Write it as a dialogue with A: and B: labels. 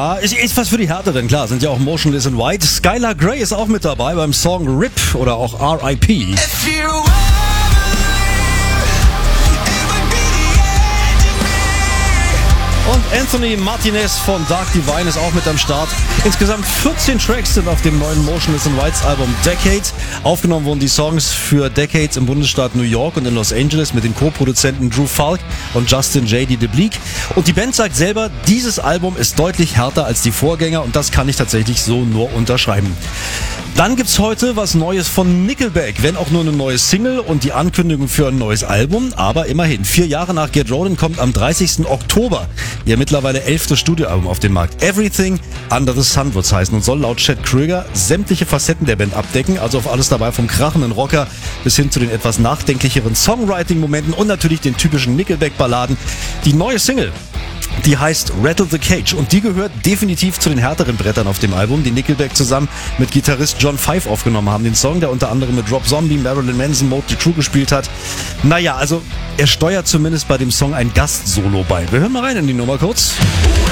A: Ja, ist was für die Härteren, klar, sind ja auch Motionless in White. Skylar Grey ist auch mit dabei beim Song RIP oder auch R.I.P. Und Anthony Martinez von Dark Divine ist auch mit am Start. Insgesamt 14 Tracks sind auf dem neuen Motionless in Whites Album Decade. Aufgenommen wurden die Songs für Decades im Bundesstaat New York und in Los Angeles mit den Co-Produzenten Drew Falk und Justin J.D. DeBleek. Und die Band sagt selber, dieses Album ist deutlich härter als die Vorgänger und das kann ich tatsächlich so nur unterschreiben. Dann gibt's heute was Neues von Nickelback, wenn auch nur eine neue Single und die Ankündigung für ein neues Album, aber immerhin. 4 Jahre nach Get Rollin' kommt am 30. Oktober ihr mittlerweile 11. Studioalbum auf den Markt. Everything Under the Sun wird's heißen und soll laut Chad Kroeger sämtliche Facetten der Band abdecken, also auf alles dabei vom krachenden Rocker bis hin zu den etwas nachdenklicheren Songwriting-Momenten und natürlich den typischen Nickelback-Balladen. Die neue Single, die heißt Rattle the Cage und die gehört definitiv zu den härteren Brettern auf dem Album, die Nickelback zusammen mit Gitarrist John Five aufgenommen haben. Den Song, der unter anderem mit Rob Zombie, Marilyn Manson, Motley Crue gespielt hat. Naja, also er steuert zumindest bei dem Song ein Gastsolo bei. Wir hören mal rein in die Nummer kurz.